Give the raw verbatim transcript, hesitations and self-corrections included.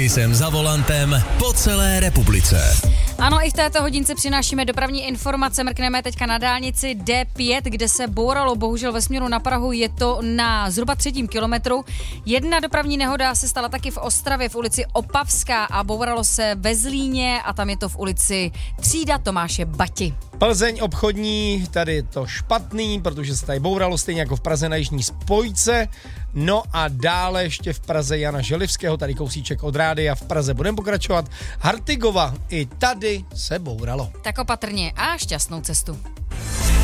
jsem za volantem po celé republice. Ano, i v této hodince přinášíme dopravní informace. Mrkneme teďka na dálnici D pět, kde se bouralo, bohužel ve směru na Prahu, je to na zhruba třetím kilometru. Jedna dopravní nehoda se stala taky v Ostravě v ulici Opavská a bouralo se ve Zlíně a tam je to v ulici Třída Tomáše Bati. Plzeň obchodní, tady je to špatný, protože se tady bouralo stejně jako v Praze na jižní spojce. No a dále ještě v Praze Jana Želivského, tady kousíček od rádia, v Praze budeme pokračovat. Hartigova, i tady se bouralo. Tak opatrně a šťastnou cestu.